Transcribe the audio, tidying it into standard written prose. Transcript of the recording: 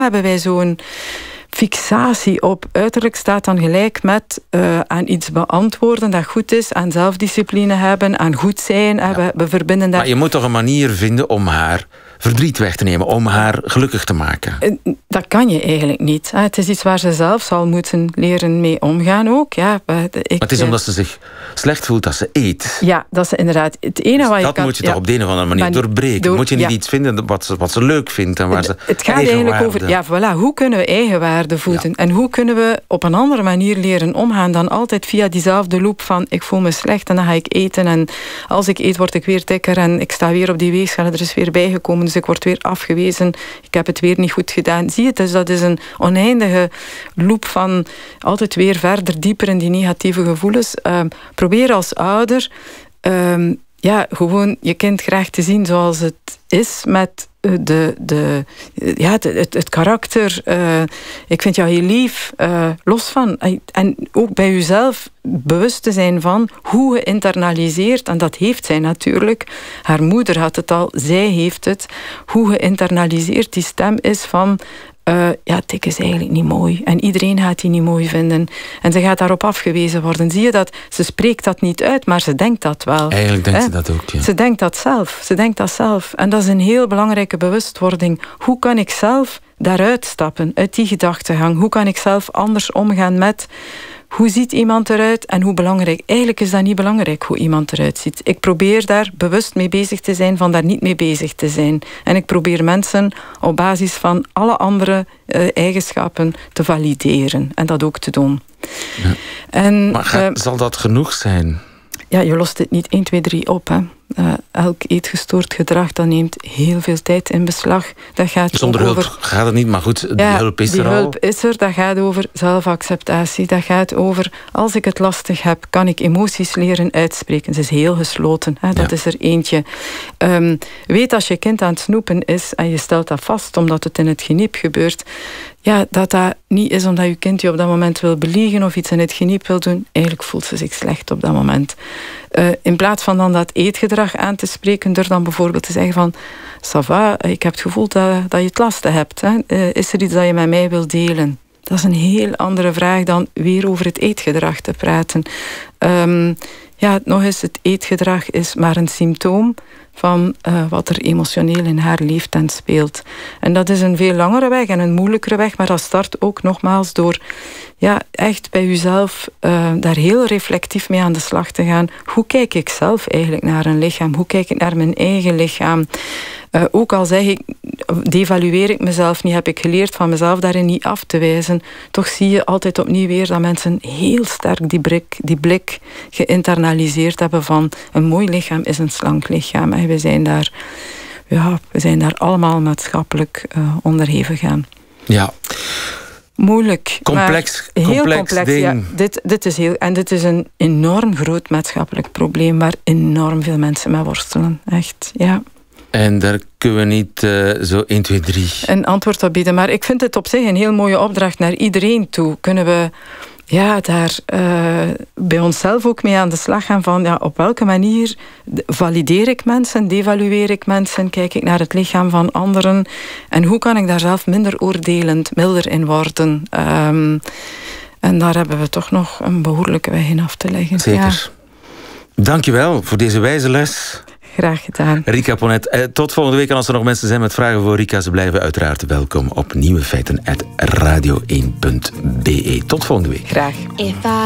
hebben wij zo'n fixatie op uiterlijk staat dan gelijk met aan iets beantwoorden dat goed is, aan zelfdiscipline hebben, aan goed zijn. Ja. We verbinden daar... Maar je moet toch een manier vinden om haar verdriet weg te nemen, om haar gelukkig te maken? Dat kan je eigenlijk niet. Het is iets waar ze zelf zal moeten leren mee omgaan ook. Ja, maar het is omdat ze zich slecht voelt als ze eet. Ja, dat is inderdaad het ene wat je dat kan... moet je toch op de een of andere manier doorbreken. Moet je niet iets vinden wat ze leuk vindt en waar ze het gaat eigenlijk over... Ja, voilà, hoe kunnen we eigenwaarde voeden? Ja. En hoe kunnen we op een andere manier leren omgaan dan altijd via diezelfde loop van ik voel me slecht en dan ga ik eten en als ik eet word ik weer dikker en ik sta weer op die weegschaal, er is weer bijgekomen, dus ik word weer afgewezen, ik heb het weer niet goed gedaan. Zie je, dus dat is een oneindige loop van altijd weer verder, dieper in die negatieve gevoelens. Probeer als ouder gewoon je kind graag te zien zoals het is met het karakter. Ik vind jou heel lief, los van. En ook bij jezelf bewust te zijn van hoe geïnternaliseerd, en dat heeft zij natuurlijk, haar moeder had het al, zij heeft het, hoe geïnternaliseerd die stem is van dik is eigenlijk niet mooi. En iedereen gaat die niet mooi vinden. En ze gaat daarop afgewezen worden. Zie je dat? Ze spreekt dat niet uit, maar ze denkt dat wel. Eigenlijk denkt ze dat ook, ja. Ze denkt dat zelf. En dat is een heel belangrijke bewustwording. Hoe kan ik zelf daaruit stappen, uit die gedachtegang? Hoe kan ik zelf anders omgaan met... Hoe ziet iemand eruit en hoe belangrijk? Eigenlijk is dat niet belangrijk hoe iemand eruit ziet. Ik probeer daar bewust mee bezig te zijn van daar niet mee bezig te zijn. En ik probeer mensen op basis van alle andere eigenschappen te valideren. En dat ook te doen. Ja. Maar zal dat genoeg zijn? Ja, je lost het niet 1, 2, 3 op, hè. Elk eetgestoord gedrag, dat neemt heel veel tijd in beslag. Dat gaat zonder hulp gaat het niet, maar goed, die hulp is er al. Die hulp is er, dat gaat over zelfacceptatie. Dat gaat over, als ik het lastig heb, kan ik emoties leren uitspreken. Ze is heel gesloten, hè? Dat is er eentje. Weet als je kind aan het snoepen is en je stelt dat vast omdat het in het geniep gebeurt, dat niet is omdat je kind je op dat moment wil beliegen of iets in het geniep wil doen. Eigenlijk voelt ze zich slecht op dat moment. In plaats van dan dat eetgedrag aan te spreken, door dan bijvoorbeeld te zeggen van ça va, ik heb het gevoel dat je het lastig hebt. Hè? Is er iets dat je met mij wilt delen? Dat is een heel andere vraag dan weer over het eetgedrag te praten. Nog eens, het eetgedrag is maar een symptoom van wat er emotioneel in haar leeft en speelt. En dat is een veel langere weg en een moeilijkere weg, maar dat start ook nogmaals door echt bij jezelf daar heel reflectief mee aan de slag te gaan. Hoe kijk ik zelf eigenlijk naar een lichaam? Hoe kijk ik naar mijn eigen lichaam? Ook al zeg ik, devalueer ik mezelf niet, heb ik geleerd van mezelf daarin niet af te wijzen. Toch zie je altijd opnieuw weer dat mensen heel sterk die blik geïnternaliseerd hebben van een mooi lichaam is een slank lichaam. En we zijn daar allemaal maatschappelijk onderhevig aan. Ja. Moeilijk. Complex ding. Ja, dit is een enorm groot maatschappelijk probleem waar enorm veel mensen mee worstelen. Echt, ja. En daar kunnen we niet zo 1, 2, 3... een antwoord op bieden. Maar ik vind het op zich een heel mooie opdracht naar iedereen toe. Kunnen we daar bij onszelf ook mee aan de slag gaan van op welke manier valideer ik mensen, devalueer ik mensen, kijk ik naar het lichaam van anderen en hoe kan ik daar zelf minder oordelend, milder in worden. En daar hebben we toch nog een behoorlijke weg in af te leggen. Zeker. Ja. Dankjewel voor deze wijze les. Graag gedaan. Rika Ponet, tot volgende week. En als er nog mensen zijn met vragen voor Rika, ze blijven uiteraard welkom op nieuwefeiten@radio1.be. Tot volgende week. Graag.